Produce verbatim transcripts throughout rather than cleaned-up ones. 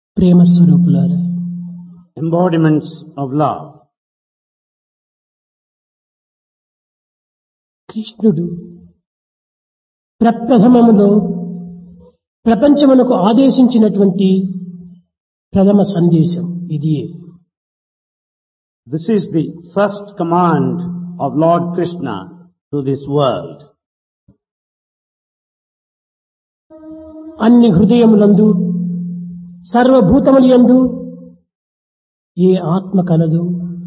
ప్రేమ స్వరూపులారా, embodiments of love. కృష్ణుడు ప్రప్రథమములో ప్రపంచమునకు ఆదేశించినటువంటి ప్రథమ సందేశం ఇదియే. This is the first command of Lord Krishna to this world. అన్ని హృదయములందు సర్వభూతములందు ఏ ఆత్మ కలదు,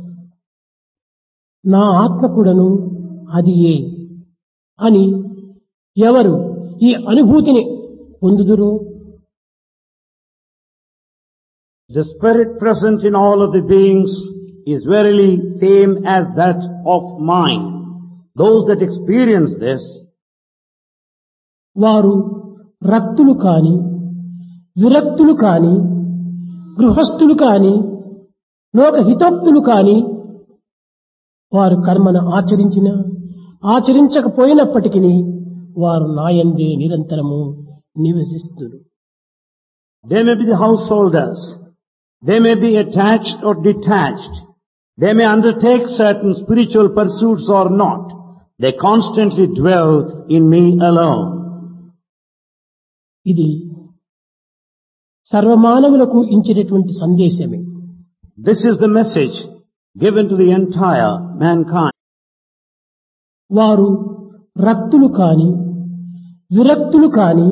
నా ఆత్మ కూడాను అది ఏ అని ఎవరు ఈ అనుభూతిని పొందుదురో, The spirit present in all of the beings is verily same as that of mine. Those that experience this, వారు రక్తులు కాని, విరక్తులు కాని, గృహస్థులు కాని, లోకహితోక్తులు కాని, వారు కర్మను ఆచరించిన ఆచరించకపోయినప్పటికీ వారు నాయందే నిరంతరము నివసిస్తున్నారు. they may be the householders, they may be attached or detached, they may undertake certain spiritual pursuits or not, they constantly dwell in me alone. ఇది సర్వమానవులకు ఇచ్చినటువంటి సందేశమే. This is the message given to the entire mankind. వారు రక్తులు కాని, విరక్తులు కాని,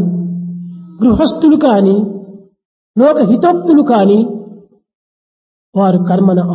గృహస్థులు కాని, లోకహితోక్తులు కాని, వారు కర్మను